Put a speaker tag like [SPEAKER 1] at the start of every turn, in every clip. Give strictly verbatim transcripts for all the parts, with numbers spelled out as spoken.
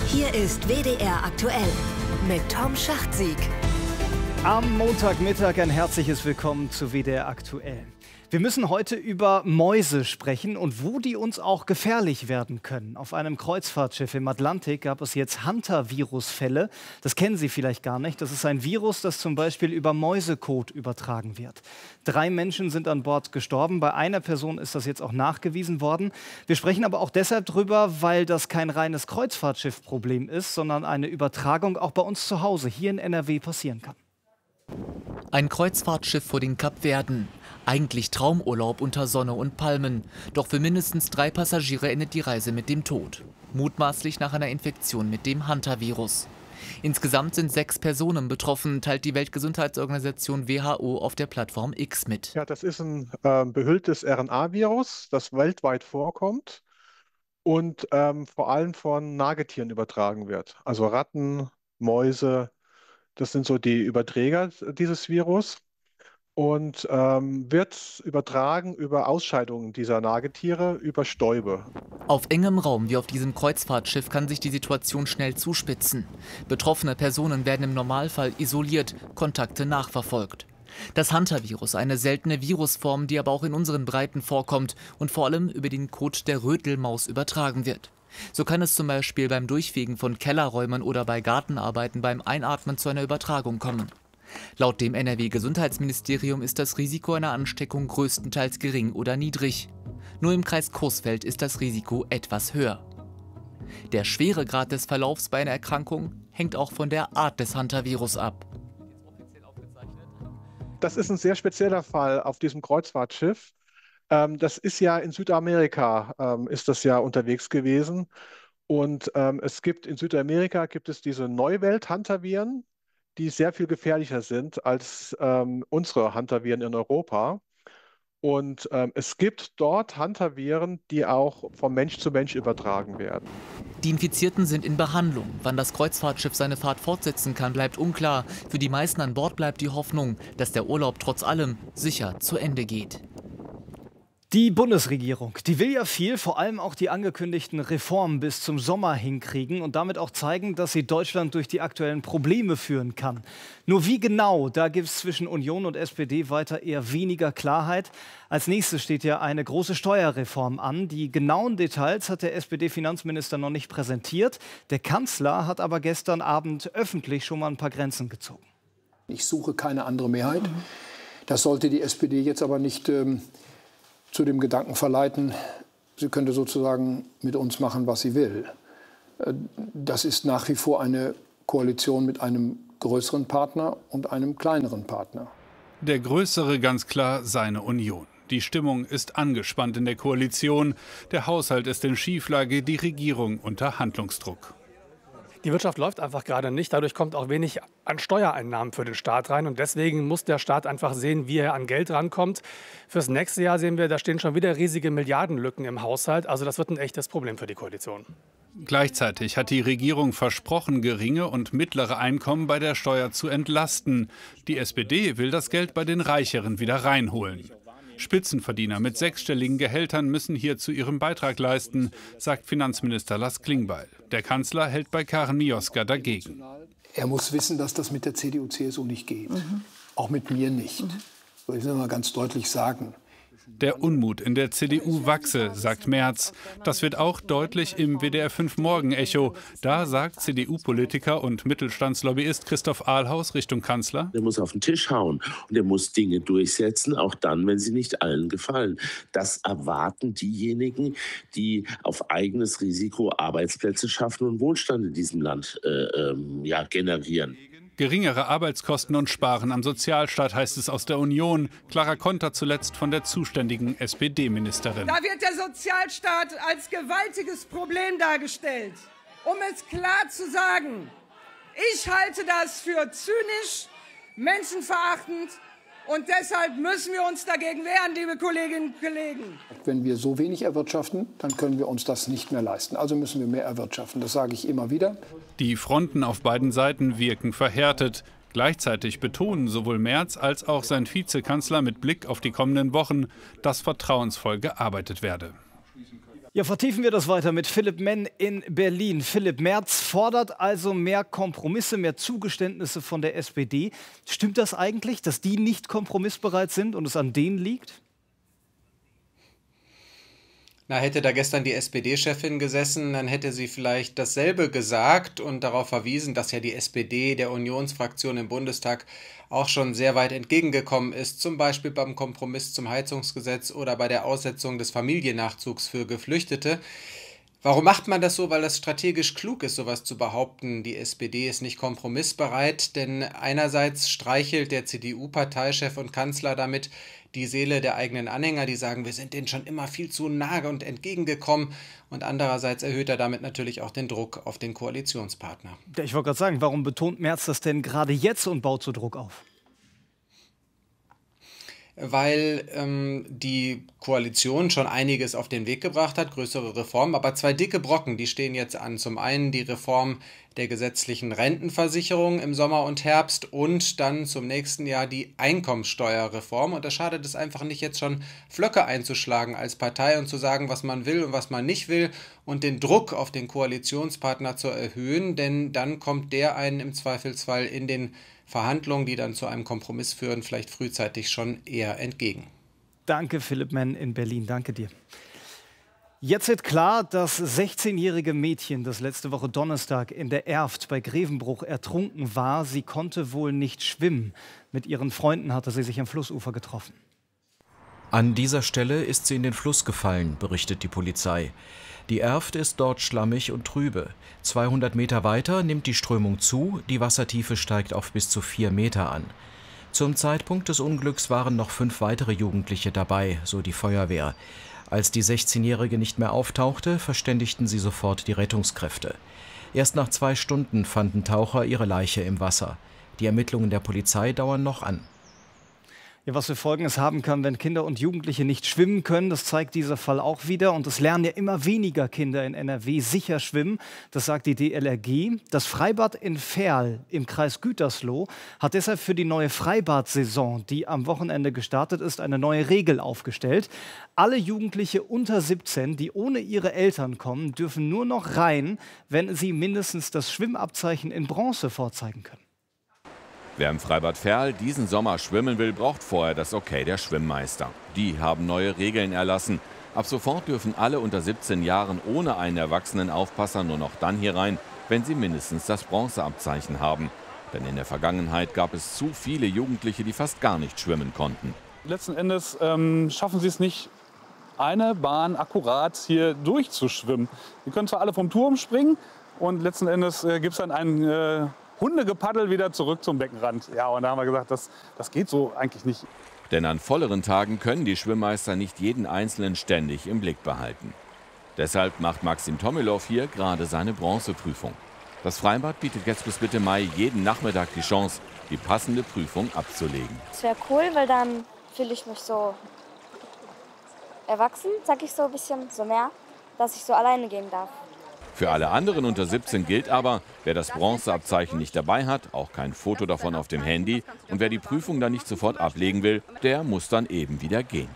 [SPEAKER 1] Hier ist W D R aktuell mit Tom Schachtsieg.
[SPEAKER 2] Am Montagmittag ein herzliches Willkommen zu W D R aktuell. Wir müssen heute über Mäuse sprechen und wo die uns auch gefährlich werden können. Auf einem Kreuzfahrtschiff im Atlantik gab es jetzt Hunter-Virus-Fälle. Das kennen Sie vielleicht gar nicht. Das ist ein Virus, das zum Beispiel über Mäusekot übertragen wird. Drei Menschen sind an Bord gestorben. Bei einer Person ist das jetzt auch nachgewiesen worden. Wir sprechen aber auch deshalb drüber, weil das kein reines Kreuzfahrtschiff-Problem ist, sondern eine Übertragung auch bei uns zu Hause hier in N R W passieren kann.
[SPEAKER 3] Ein Kreuzfahrtschiff vor den Kapverden. Eigentlich Traumurlaub unter Sonne und Palmen. Doch für mindestens drei Passagiere endet die Reise mit dem Tod. Mutmaßlich nach einer Infektion mit dem Hunter-Virus. Insgesamt sind sechs Personen betroffen, teilt die Weltgesundheitsorganisation W H O auf der Plattform X mit.
[SPEAKER 4] Ja, das ist ein äh, behülltes R N A-Virus, das weltweit vorkommt und ähm, vor allem von Nagetieren übertragen wird. Also Ratten, Mäuse, das sind so die Überträger dieses Virus. Und ähm, wird übertragen über Ausscheidungen dieser Nagetiere, über Stäube.
[SPEAKER 3] Auf engem Raum wie auf diesem Kreuzfahrtschiff kann sich die Situation schnell zuspitzen. Betroffene Personen werden im Normalfall isoliert, Kontakte nachverfolgt. Das Hunter-Virus, eine seltene Virusform, die aber auch in unseren Breiten vorkommt und vor allem über den Kot der Rötelmaus übertragen wird. So kann es zum Beispiel beim Durchfegen von Kellerräumen oder bei Gartenarbeiten beim Einatmen zu einer Übertragung kommen. Laut dem N R W-Gesundheitsministerium ist das Risiko einer Ansteckung größtenteils gering oder niedrig. Nur im Kreis Coesfeld ist das Risiko etwas höher. Der Schweregrad des Verlaufs bei einer Erkrankung hängt auch von der Art des Hunter-Virus ab.
[SPEAKER 4] Das ist ein sehr spezieller Fall auf diesem Kreuzfahrtschiff. Ähm, das ist ja in Südamerika, ähm, ist das ja unterwegs gewesen. Und ähm, es gibt in Südamerika gibt es diese Neuwelt-Hunter-Viren, die sehr viel gefährlicher sind als ähm, unsere Hunter-Viren in Europa. Und ähm, es gibt dort Hunter-Viren, die auch vom Mensch zu Mensch übertragen werden.
[SPEAKER 3] Die Infizierten sind in Behandlung. Wann das Kreuzfahrtschiff seine Fahrt fortsetzen kann, bleibt unklar. Für die meisten an Bord bleibt die Hoffnung, dass der Urlaub trotz allem sicher zu Ende geht.
[SPEAKER 2] Die Bundesregierung, die will ja viel, vor allem auch die angekündigten Reformen bis zum Sommer hinkriegen und damit auch zeigen, dass sie Deutschland durch die aktuellen Probleme führen kann. Nur wie genau, da gibt es zwischen Union und S P D weiter eher weniger Klarheit. Als nächstes steht ja eine große Steuerreform an. Die genauen Details hat der S P D-Finanzminister noch nicht präsentiert. Der Kanzler hat aber gestern Abend öffentlich schon mal ein paar Grenzen gezogen.
[SPEAKER 5] Ich suche keine andere Mehrheit. Das sollte die S P D jetzt aber nicht ähm zu dem Gedanken verleiten, sie könnte sozusagen mit uns machen, was sie will. Das ist nach wie vor eine Koalition mit einem größeren Partner und einem kleineren Partner.
[SPEAKER 6] Der größere ganz klar seine Union. Die Stimmung ist angespannt in der Koalition. Der Haushalt ist in Schieflage, die Regierung unter Handlungsdruck.
[SPEAKER 7] Die Wirtschaft läuft einfach gerade nicht. Dadurch kommt auch wenig an Steuereinnahmen für den Staat rein. Und deswegen muss der Staat einfach sehen, wie er an Geld rankommt. Fürs nächste Jahr sehen wir, da stehen schon wieder riesige Milliardenlücken im Haushalt. Also das wird ein echtes Problem für die Koalition.
[SPEAKER 6] Gleichzeitig hat die Regierung versprochen, geringe und mittlere Einkommen bei der Steuer zu entlasten. Die S P D will das Geld bei den Reicheren wieder reinholen. Spitzenverdiener mit sechsstelligen Gehältern müssen hierzu ihren Beitrag leisten, sagt Finanzminister Lars Klingbeil. Der Kanzler hält bei Karen Mioska dagegen.
[SPEAKER 5] Er muss wissen, dass das mit der C D U C S U nicht geht. Mhm. Auch mit mir nicht. Mhm. Das will ich mal ganz deutlich sagen.
[SPEAKER 6] Der Unmut in der C D U wachse, sagt Merz. Das wird auch deutlich im W D R fünf Morgen-Echo. Da sagt C D U-Politiker und Mittelstandslobbyist Christoph Ahlhaus Richtung Kanzler:
[SPEAKER 8] Der muss auf den Tisch hauen und er muss Dinge durchsetzen, auch dann, wenn sie nicht allen gefallen. Das erwarten diejenigen, die auf eigenes Risiko Arbeitsplätze schaffen und Wohlstand in diesem Land äh, ähm, ja, generieren.
[SPEAKER 6] Geringere Arbeitskosten und Sparen am Sozialstaat, heißt es aus der Union. Klarer Konter zuletzt von der zuständigen S P D-Ministerin.
[SPEAKER 9] Da wird der Sozialstaat als gewaltiges Problem dargestellt. Um es klar zu sagen, ich halte das für zynisch, menschenverachtend. Und deshalb müssen wir uns dagegen wehren, liebe Kolleginnen und Kollegen.
[SPEAKER 5] Wenn wir so wenig erwirtschaften, dann können wir uns das nicht mehr leisten. Also müssen wir mehr erwirtschaften. Das sage ich immer wieder.
[SPEAKER 6] Die Fronten auf beiden Seiten wirken verhärtet. Gleichzeitig betonen sowohl Merz als auch sein Vizekanzler mit Blick auf die kommenden Wochen, dass vertrauensvoll gearbeitet werde.
[SPEAKER 2] Ja, vertiefen wir das weiter mit Philipp Menn in Berlin. Philipp, Merz fordert also mehr Kompromisse, mehr Zugeständnisse von der S P D. Stimmt das eigentlich, dass die nicht kompromissbereit sind und es an denen liegt?
[SPEAKER 10] Na, hätte da gestern die S P D-Chefin gesessen, dann hätte sie vielleicht dasselbe gesagt und darauf verwiesen, dass ja die S P D der Unionsfraktion im Bundestag auch schon sehr weit entgegengekommen ist, zum Beispiel beim Kompromiss zum Heizungsgesetz oder bei der Aussetzung des Familiennachzugs für Geflüchtete. Warum macht man das so? Weil das strategisch klug ist, sowas zu behaupten. Die S P D ist nicht kompromissbereit, denn einerseits streichelt der C D U-Parteichef und Kanzler damit die Seele der eigenen Anhänger, die sagen, wir sind denen schon immer viel zu nahe und entgegengekommen. Und andererseits erhöht er damit natürlich auch den Druck auf den Koalitionspartner.
[SPEAKER 2] Ich wollte gerade sagen, warum betont Merz das denn gerade jetzt und baut so Druck auf?
[SPEAKER 10] Weil ähm, die Koalition schon einiges auf den Weg gebracht hat, größere Reformen, aber zwei dicke Brocken, die stehen jetzt an. Zum einen die Reform der gesetzlichen Rentenversicherung im Sommer und Herbst und dann zum nächsten Jahr die Einkommensteuerreform. Und da schadet es einfach nicht, jetzt schon Flöcke einzuschlagen als Partei und zu sagen, was man will und was man nicht will und den Druck auf den Koalitionspartner zu erhöhen, denn dann kommt der einen im Zweifelsfall in den Verhandlungen, die dann zu einem Kompromiss führen, vielleicht frühzeitig schon eher entgegen.
[SPEAKER 2] Danke, Philipp Menn in Berlin. Danke dir. Jetzt wird klar, das sechzehnjährige Mädchen, das letzte Woche Donnerstag in der Erft bei Grevenbruch ertrunken war, sie konnte wohl nicht schwimmen. Mit ihren Freunden hatte sie sich am Flussufer getroffen.
[SPEAKER 11] An dieser Stelle ist sie in den Fluss gefallen, berichtet die Polizei. Die Erft ist dort schlammig und trübe. zweihundert Meter weiter nimmt die Strömung zu, die Wassertiefe steigt auf bis zu vier Meter an. Zum Zeitpunkt des Unglücks waren noch fünf weitere Jugendliche dabei, so die Feuerwehr. Als die sechzehnjährige nicht mehr auftauchte, verständigten sie sofort die Rettungskräfte. Erst nach zwei Stunden fanden Taucher ihre Leiche im Wasser. Die Ermittlungen der Polizei dauern noch an.
[SPEAKER 2] Ja, was für Folgen es haben kann, wenn Kinder und Jugendliche nicht schwimmen können, das zeigt dieser Fall auch wieder. Und es lernen ja immer weniger Kinder in N R W sicher schwimmen. Das sagt die D L R G. Das Freibad in Verl im Kreis Gütersloh hat deshalb für die neue Freibad-Saison, die am Wochenende gestartet ist, eine neue Regel aufgestellt. Alle Jugendliche unter siebzehn, die ohne ihre Eltern kommen, dürfen nur noch rein, wenn sie mindestens das Schwimmabzeichen in Bronze vorzeigen können.
[SPEAKER 12] Wer im Freibad Verl diesen Sommer schwimmen will, braucht vorher das Okay der Schwimmmeister. Die haben neue Regeln erlassen. Ab sofort dürfen alle unter siebzehn Jahren ohne einen erwachsenen Aufpasser nur noch dann hier rein, wenn sie mindestens das Bronzeabzeichen haben. Denn in der Vergangenheit gab es zu viele Jugendliche, die fast gar nicht schwimmen konnten.
[SPEAKER 13] Letzten Endes ähm, schaffen sie es nicht, eine Bahn akkurat hier durchzuschwimmen. Die können zwar alle vom Turm springen und letzten Endes äh, gibt es dann einen äh, Hundegepaddel wieder zurück zum Beckenrand. Ja, und da haben wir gesagt, das, das geht so eigentlich nicht.
[SPEAKER 12] Denn an volleren Tagen können die Schwimmmeister nicht jeden Einzelnen ständig im Blick behalten. Deshalb macht Maxim Tomilow hier gerade seine Bronzeprüfung. Das Freibad bietet jetzt bis Mitte Mai jeden Nachmittag die Chance, die passende Prüfung abzulegen.
[SPEAKER 14] Es wäre cool, weil dann fühle ich mich so erwachsen, sag ich so ein bisschen, so mehr, dass ich so alleine gehen darf.
[SPEAKER 12] Für alle anderen unter siebzehn gilt aber, wer das Bronzeabzeichen nicht dabei hat, auch kein Foto davon auf dem Handy, und wer die Prüfung dann nicht sofort ablegen will, der muss dann eben wieder gehen.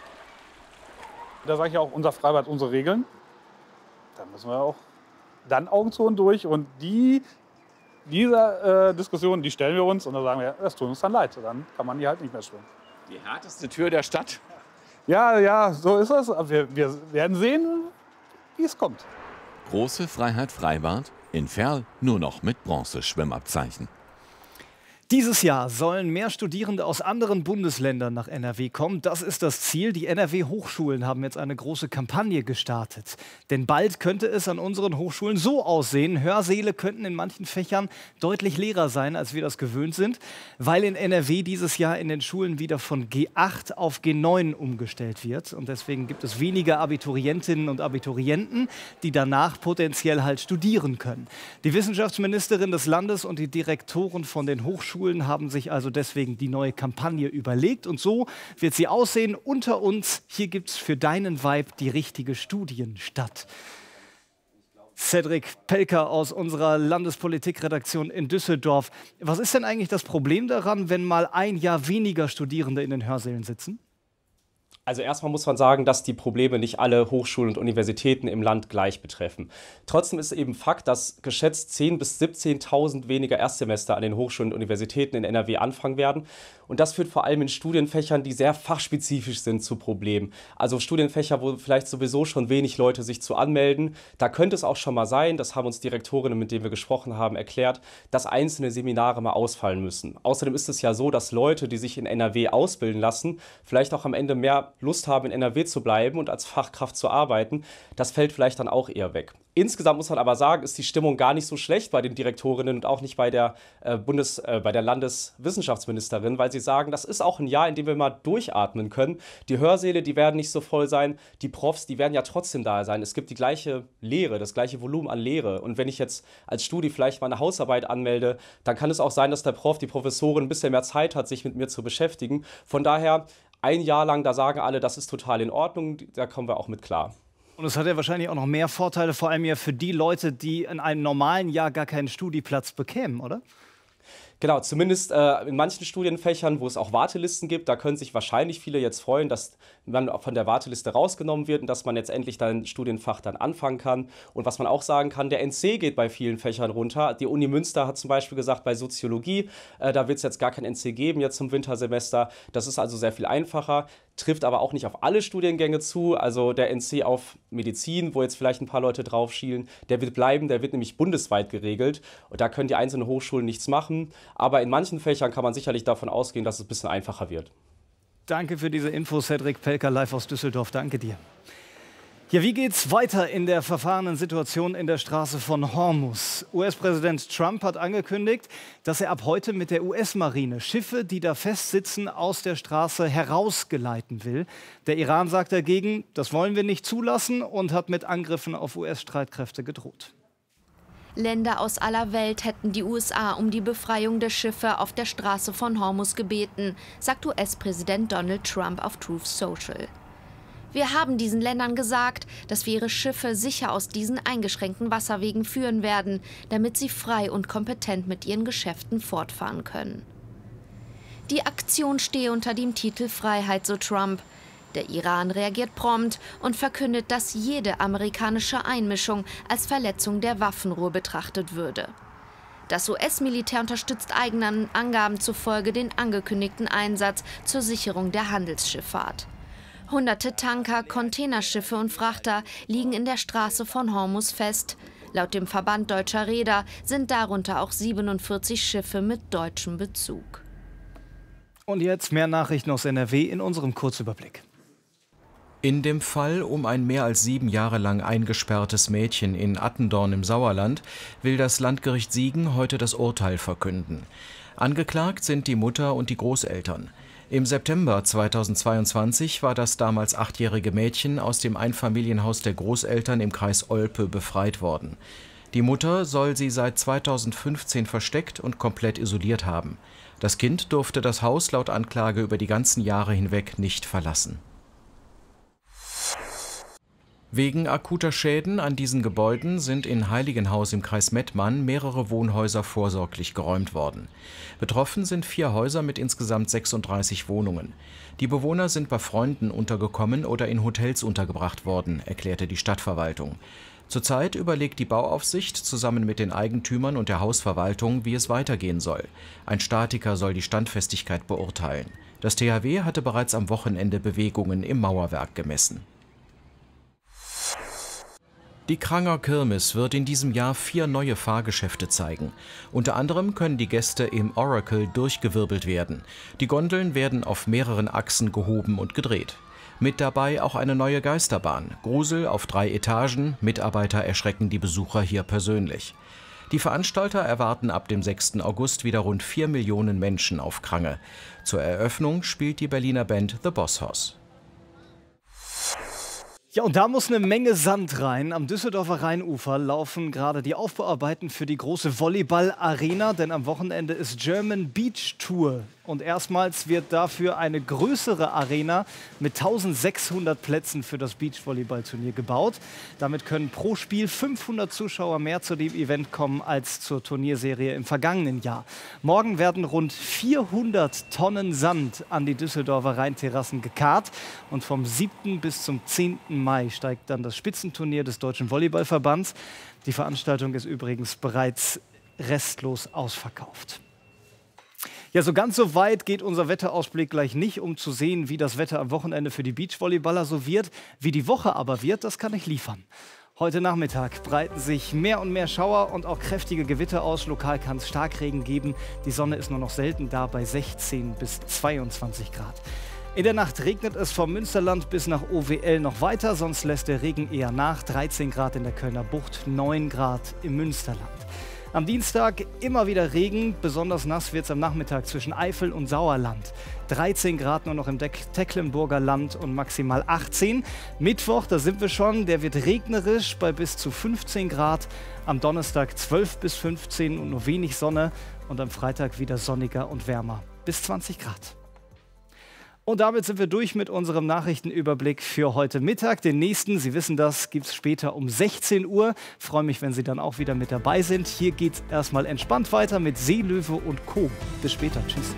[SPEAKER 13] Da sage ich auch, unser Freibad, unsere Regeln. Da müssen wir auch dann Augen zu und durch. Und die, diese äh, Diskussion, die stellen wir uns und dann sagen wir, das tut uns dann leid. Dann kann man hier halt nicht mehr schwimmen.
[SPEAKER 12] Die härteste Tür der Stadt?
[SPEAKER 13] Ja, ja, so ist es. Wir, wir werden sehen, wie es kommt.
[SPEAKER 12] Große Freiheit Freibad, in Verl nur noch mit Bronze-Schwimmabzeichen.
[SPEAKER 2] Dieses Jahr sollen mehr Studierende aus anderen Bundesländern nach N R W kommen. Das ist das Ziel. Die N R W-Hochschulen haben jetzt eine große Kampagne gestartet. Denn bald könnte es an unseren Hochschulen so aussehen. Hörsäle könnten in manchen Fächern deutlich leerer sein, als wir das gewöhnt sind, weil in N R W dieses Jahr in den Schulen wieder von G acht auf G neun umgestellt wird. Und deswegen gibt es weniger Abiturientinnen und Abiturienten, die danach potenziell halt studieren können. Die Wissenschaftsministerin des Landes und die Direktoren von den Hochschulen haben sich also deswegen die neue Kampagne überlegt. Und so wird sie aussehen. Unter uns, hier gibt es für deinen Vibe die richtige Studienstadt. Cedric Pelker aus unserer Landespolitikredaktion in Düsseldorf. Was ist denn eigentlich das Problem daran, wenn mal ein Jahr weniger Studierende in den Hörsälen sitzen?
[SPEAKER 15] Also erstmal muss man sagen, dass die Probleme nicht alle Hochschulen und Universitäten im Land gleich betreffen. Trotzdem ist eben Fakt, dass geschätzt zehntausend bis siebzehntausend weniger Erstsemester an den Hochschulen und Universitäten in N R W anfangen werden. Und das führt vor allem in Studienfächern, die sehr fachspezifisch sind, zu Problemen. Also Studienfächer, wo vielleicht sowieso schon wenig Leute sich zu anmelden. Da könnte es auch schon mal sein, das haben uns Direktorinnen, mit denen wir gesprochen haben, erklärt, dass einzelne Seminare mal ausfallen müssen. Außerdem ist es ja so, dass Leute, die sich in N R W ausbilden lassen, vielleicht auch am Ende mehr Lust haben, in N R W zu bleiben und als Fachkraft zu arbeiten. Das fällt vielleicht dann auch eher weg. Insgesamt muss man aber sagen, ist die Stimmung gar nicht so schlecht bei den Direktorinnen und auch nicht bei der, äh, Bundes-, äh, bei der Landeswissenschaftsministerin, weil sie sagen, das ist auch ein Jahr, in dem wir mal durchatmen können. Die Hörsäle, die werden nicht so voll sein, die Profs, die werden ja trotzdem da sein. Es gibt die gleiche Lehre, das gleiche Volumen an Lehre. Und wenn ich jetzt als Studi vielleicht mal eine Hausarbeit anmelde, dann kann es auch sein, dass der Prof, die Professorin ein bisschen mehr Zeit hat, sich mit mir zu beschäftigen. Von daher ein Jahr lang, da sagen alle, das ist total in Ordnung, da kommen wir auch mit klar.
[SPEAKER 2] Und es hat ja wahrscheinlich auch noch mehr Vorteile, vor allem ja für die Leute, die in einem normalen Jahr gar keinen Studieplatz bekämen, oder?
[SPEAKER 15] Genau, zumindest äh, in manchen Studienfächern, wo es auch Wartelisten gibt, da können sich wahrscheinlich viele jetzt freuen, dass man von der Warteliste rausgenommen wird und dass man jetzt endlich dein Studienfach dann anfangen kann. Und was man auch sagen kann, der N C geht bei vielen Fächern runter. Die Uni Münster hat zum Beispiel gesagt, bei Soziologie, äh, da wird es jetzt gar kein N C geben jetzt zum Wintersemester. Das ist also sehr viel einfacher, trifft aber auch nicht auf alle Studiengänge zu. Also der N C auf Medizin, wo jetzt vielleicht ein paar Leute drauf schielen, der wird bleiben, der wird nämlich bundesweit geregelt. Und da können die einzelnen Hochschulen nichts machen. Aber in manchen Fächern kann man sicherlich davon ausgehen, dass es ein bisschen einfacher wird.
[SPEAKER 2] Danke für diese Info, Cedric Pelker, live aus Düsseldorf. Danke dir. Ja, wie geht's weiter in der verfahrenen Situation in der Straße von Hormuz? U S-Präsident Trump hat angekündigt, dass er ab heute mit der U S-Marine Schiffe, die da festsitzen, aus der Straße herausgeleiten will. Der Iran sagt dagegen, das wollen wir nicht zulassen und hat mit Angriffen auf U S-Streitkräfte gedroht.
[SPEAKER 16] Länder aus aller Welt hätten die U S A um die Befreiung der Schiffe auf der Straße von Hormuz gebeten, sagt U S-Präsident Donald Trump auf Truth Social. Wir haben diesen Ländern gesagt, dass wir ihre Schiffe sicher aus diesen eingeschränkten Wasserwegen führen werden, damit sie frei und kompetent mit ihren Geschäften fortfahren können. Die Aktion stehe unter dem Titel Freiheit, so Trump. Der Iran reagiert prompt und verkündet, dass jede amerikanische Einmischung als Verletzung der Waffenruhe betrachtet würde. Das U S-Militär unterstützt eigenen Angaben zufolge den angekündigten Einsatz zur Sicherung der Handelsschifffahrt. Hunderte Tanker, Containerschiffe und Frachter liegen in der Straße von Hormuz fest. Laut dem Verband Deutscher Reeder sind darunter auch siebenundvierzig Schiffe mit deutschem Bezug.
[SPEAKER 2] Und jetzt mehr Nachrichten aus N R W in unserem Kurzüberblick.
[SPEAKER 11] In dem Fall um ein mehr als sieben Jahre lang eingesperrtes Mädchen in Attendorn im Sauerland will das Landgericht Siegen heute das Urteil verkünden. Angeklagt sind die Mutter und die Großeltern. Im September zweitausendzweiundzwanzig war das damals achtjährige Mädchen aus dem Einfamilienhaus der Großeltern im Kreis Olpe befreit worden. Die Mutter soll sie seit zweitausendfünfzehn versteckt und komplett isoliert haben. Das Kind durfte das Haus laut Anklage über die ganzen Jahre hinweg nicht verlassen. Wegen akuter Schäden an diesen Gebäuden sind in Heiligenhaus im Kreis Mettmann mehrere Wohnhäuser vorsorglich geräumt worden. Betroffen sind vier Häuser mit insgesamt sechsunddreißig Wohnungen. Die Bewohner sind bei Freunden untergekommen oder in Hotels untergebracht worden, erklärte die Stadtverwaltung. Zurzeit überlegt die Bauaufsicht zusammen mit den Eigentümern und der Hausverwaltung, wie es weitergehen soll. Ein Statiker soll die Standfestigkeit beurteilen. Das T H W hatte bereits am Wochenende Bewegungen im Mauerwerk gemessen. Die Kranger Kirmes wird in diesem Jahr vier neue Fahrgeschäfte zeigen. Unter anderem können die Gäste im Oracle durchgewirbelt werden. Die Gondeln werden auf mehreren Achsen gehoben und gedreht. Mit dabei auch eine neue Geisterbahn. Grusel auf drei Etagen. Mitarbeiter erschrecken die Besucher hier persönlich. Die Veranstalter erwarten ab dem sechsten August wieder rund vier Millionen Menschen auf Krange. Zur Eröffnung spielt die Berliner Band The Boss Hoss.
[SPEAKER 2] Ja, und da muss eine Menge Sand rein. Am Düsseldorfer Rheinufer laufen gerade die Aufbauarbeiten für die große Volleyball-Arena, denn am Wochenende ist German Beach Tour Und erstmals wird dafür eine größere Arena mit eintausendsechshundert Plätzen für das Beachvolleyballturnier gebaut. Damit können pro Spiel fünfhundert Zuschauer mehr zu dem Event kommen als zur Turnierserie im vergangenen Jahr. Morgen werden rund vierhundert Tonnen Sand an die Düsseldorfer Rheinterrassen gekarrt. Und vom siebten bis zum zehnten Mai steigt dann das Spitzenturnier des Deutschen Volleyballverbands. Die Veranstaltung ist übrigens bereits restlos ausverkauft. Ja, so ganz so weit geht unser Wetterausblick gleich nicht, um zu sehen, wie das Wetter am Wochenende für die Beachvolleyballer so wird. Wie die Woche aber wird, das kann ich liefern. Heute Nachmittag breiten sich mehr und mehr Schauer und auch kräftige Gewitter aus. Lokal kann es Starkregen geben. Die Sonne ist nur noch selten da bei sechzehn bis zweiundzwanzig Grad. In der Nacht regnet es vom Münsterland bis nach O W L noch weiter, sonst lässt der Regen eher nach. dreizehn Grad in der Kölner Bucht, neun Grad im Münsterland. Am Dienstag immer wieder Regen, besonders nass wird es am Nachmittag zwischen Eifel und Sauerland. dreizehn Grad nur noch im Tecklenburger Land und maximal achtzehn. Mittwoch, da sind wir schon, der wird regnerisch bei bis zu fünfzehn Grad. Am Donnerstag zwölf bis fünfzehn und nur wenig Sonne. Und am Freitag wieder sonniger und wärmer bis zwanzig Grad. Und damit sind wir durch mit unserem Nachrichtenüberblick für heute Mittag. Den nächsten, Sie wissen das, gibt es später um sechzehn Uhr. Ich freue mich, wenn Sie dann auch wieder mit dabei sind. Hier geht es erstmal entspannt weiter mit Seelöwe und Co. Bis später. Tschüss.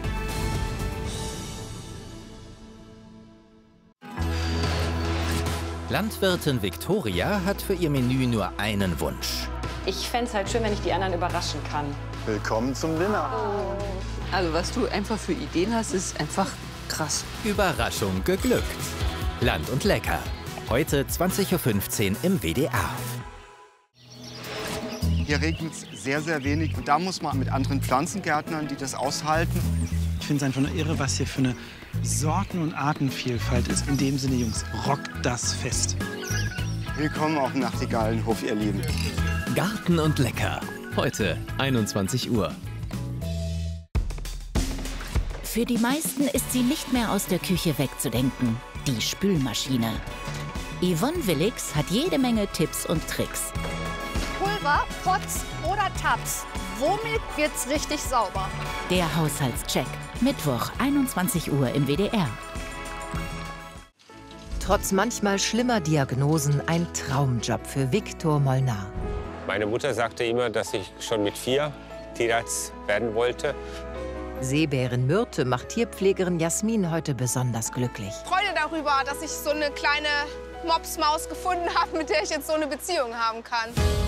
[SPEAKER 17] Landwirtin Viktoria hat für ihr Menü nur einen Wunsch.
[SPEAKER 18] Ich fände es halt schön, wenn ich die anderen überraschen kann.
[SPEAKER 19] Willkommen zum Dinner.
[SPEAKER 20] Also was du einfach für Ideen hast, ist einfach krass.
[SPEAKER 17] Überraschung geglückt. Land und Lecker. Heute zwanzig Uhr fünfzehn im W D R.
[SPEAKER 21] Hier regnet es sehr, sehr wenig. Und da muss man mit anderen Pflanzengärtnern, die das aushalten.
[SPEAKER 22] Ich finde es einfach nur irre, was hier für eine Sorten- und Artenvielfalt ist. In dem Sinne, Jungs, rockt das Fest.
[SPEAKER 21] Willkommen auf dem Nachtigallenhof, ihr Lieben.
[SPEAKER 17] Garten und Lecker. Heute einundzwanzig Uhr.
[SPEAKER 23] Für die meisten ist sie nicht mehr aus der Küche wegzudenken. Die Spülmaschine. Yvonne Willix hat jede Menge Tipps und Tricks.
[SPEAKER 24] Pulver, Pots oder Tabs. Womit wird's richtig sauber?
[SPEAKER 23] Der Haushaltscheck. Mittwoch, einundzwanzig Uhr im W D R.
[SPEAKER 25] Trotz manchmal schlimmer Diagnosen ein Traumjob für Viktor Molnar.
[SPEAKER 26] Meine Mutter sagte immer, dass ich schon mit vier Tierarzt werden wollte.
[SPEAKER 25] Seebären Myrte macht Tierpflegerin Jasmin heute besonders glücklich.
[SPEAKER 24] Freude darüber, dass ich so eine kleine Mopsmaus gefunden habe, mit der ich jetzt so eine Beziehung haben kann.